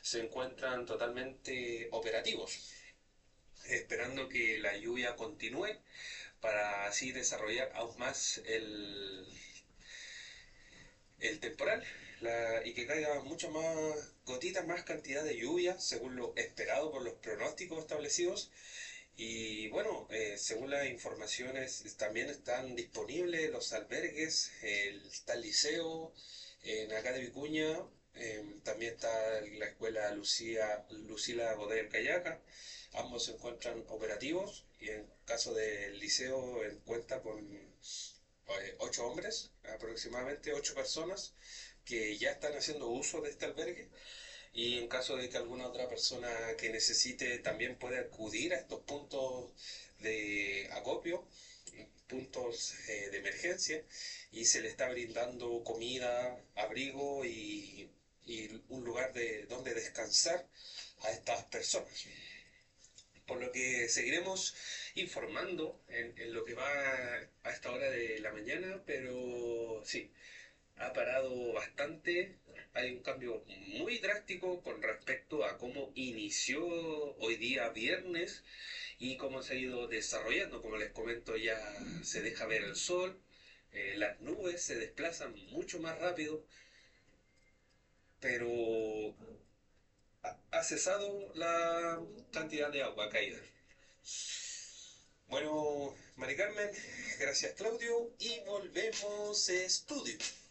se encuentran totalmente operativos, esperando que la lluvia continúe para así desarrollar aún más el temporal y que caiga mucho más gotitas, más cantidad de lluvia, según lo esperado por los pronósticos establecidos. Y bueno, según las informaciones, también están disponibles los albergues, está el liceo en acá de Vicuña, también está la escuela Lucila Godel Cayaca, ambos se encuentran operativos y en caso del liceo cuenta con 8 hombres, aproximadamente 8 personas que ya están haciendo uso de este albergue y en caso de que alguna otra persona que necesite también puede acudir a estos puntos de acopio, puntos de emergencia, y se le está brindando comida, abrigo y un lugar donde descansar a estas personas. Por lo que seguiremos informando en lo que va a esta hora de la mañana, pero sí, ha parado bastante. Hay un cambio muy drástico con respecto a cómo inició hoy día viernes y cómo se ha ido desarrollando. Como les comento, ya se deja ver el sol, las nubes se desplazan mucho más rápido, pero ha cesado la cantidad de agua caída. Bueno, Mari Carmen, gracias Claudio y volvemos a estudio.